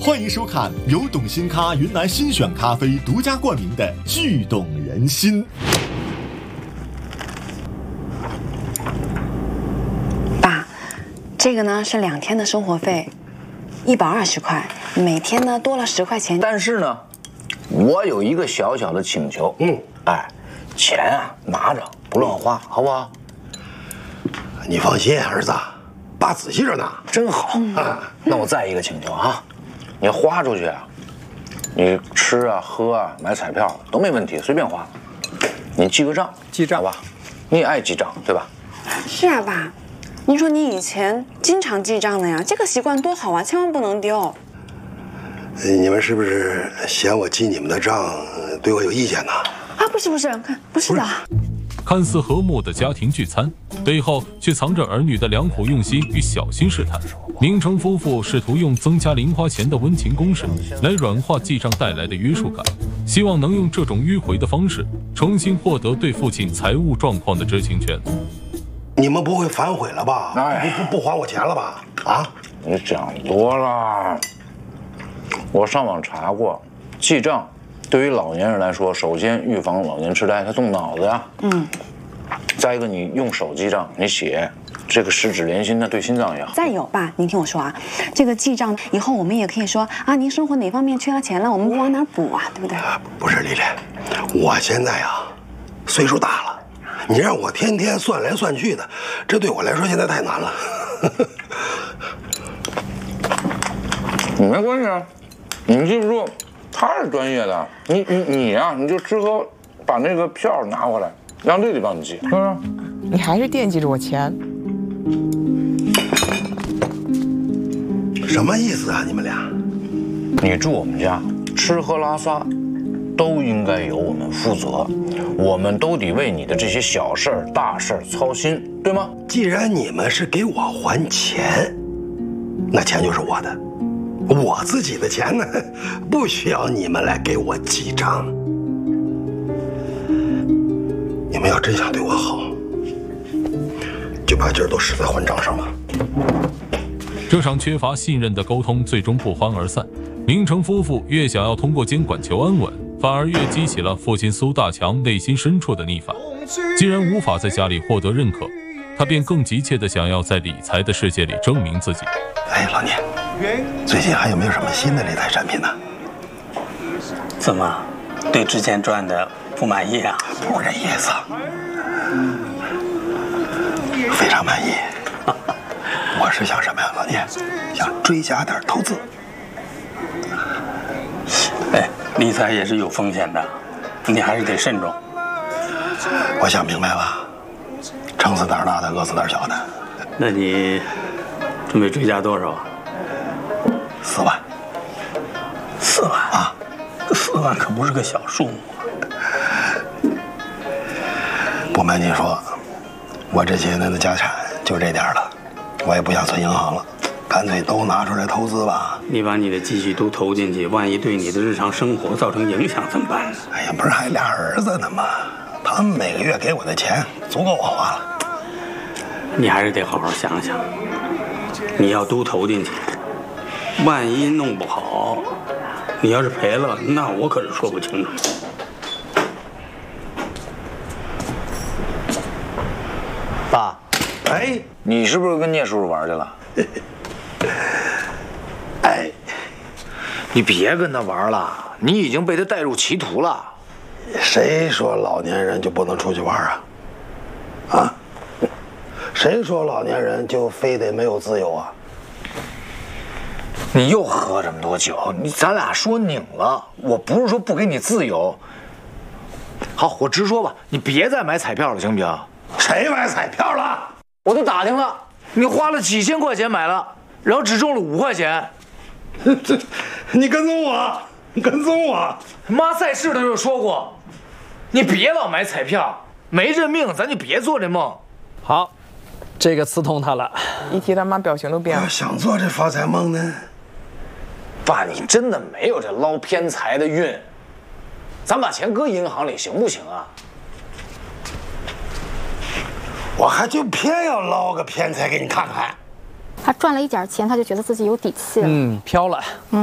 欢迎收看由董新咖云南新选咖啡独家冠名的《剧动人心》。 爸，这个呢是2天的生活费，120块，每天呢多了10块钱。 但是呢，我有一个小小的请求，钱啊拿着不乱花，好不好？ 你放心，儿子，爸仔细着呢。 真好。那我再一个请求啊，你花出去啊，你吃啊、喝啊、买彩票都没问题，随便花。你记个账， 记账好吧？你也爱记账，对吧？ 是啊，爸，您说你以前经常记账的呀，这个习惯多好啊，千万不能丢。 你们是不是嫌我记你们的账对我有意见呢？ 啊，不是，看不是的。 看似和睦的家庭聚餐，背后却藏着儿女的良苦用心与小心试探。明成夫妇试图用增加零花钱的温情攻势来软化记账带来的约束感，希望能用这种迂回的方式重新获得对父亲财务状况的知情权。 你们不会反悔了吧？不还我钱了吧？啊！ 你想多了。我上网查过，记账对于老年人来说，首先预防老年痴呆，他动脑子呀。再一个，你用手记账，你写这个十指连心，那对心脏也好。 再有，爸，您听我说啊，这个记账以后我们也可以说啊，您生活哪方面缺了钱了，我们往哪儿补啊，对不对？ 不是，丽丽，我现在呀，岁数大了，你让我天天算来算去的，这对我来说现在太难了。 你没关系啊，你记住，他是专业的，你呀，你就吃喝把那个票拿回来，让丽丽帮你记，是不是？ 你还是惦记着我钱。 什么意思啊？你们俩？ 你住我们家，吃喝拉撒都应该由我们负责，我们都得为你的这些小事儿、大事儿操心，对吗？ 既然你们是给我还钱，那钱就是我的。我自己的钱呢，不需要你们来给我记账。你们要真想对我好，就把劲儿都使在还账上吧。 这场缺乏信任的沟通最终不欢而散。明成夫妇越想要通过监管求安稳，反而越激起了父亲苏大强内心深处的逆反。既然无法在家里获得认可，他便更急切地想要在理财的世界里证明自己。 哎，老聂，最近还有没有什么新的理财产品呢？ 怎么，对之前赚的不满意啊？ 不是这意思，非常满意。我是想什么呀，老聂？想追加点投资。 哎，理财也是有风险的，你还是得慎重。 我想明白了，撑死胆大的，饿死胆小的。 那你准备追加多少啊 ？4万。 4万啊！4万可不是个小数目。 不瞒您说，我这些年的家产就这点了，我也不想存银行了，干脆都拿出来投资吧。 你把你的积蓄都投进去，万一对你的日常生活造成影响怎么办呢？ 哎呀，不是还俩儿子呢吗？他们每个月给我的钱足够我花了。 你还是得好好想想，你要都投进去，万一弄不好，你要是赔了，那我可是说不清楚。 爸，哎，你是不是跟聂叔叔玩去了？哎，你别跟他玩了，你已经被他带入歧途了。 谁说老年人就不能出去玩啊？啊？谁说老年人就非得没有自由啊？ 你又喝这么多酒，咱俩说拧了。我不是说不给你自由。好，我直说吧，你别再买彩票了，行不行？ 谁买彩票了？ 我都打听了，你花了几千块钱买了，然后只中了5块钱。 你跟踪我，你跟踪我！ 妈在世的时候说过，你别老买彩票，没这命咱就别做这梦。 好，这个刺痛他了。一提他妈表情都变了。 想做这发财梦呢？ 爸，你真的没有这捞偏财的运，咱把钱搁银行里行不行啊？ 我还就偏要捞个偏财给你看看。 他赚了一点钱，他就觉得自己有底气了。 飘了。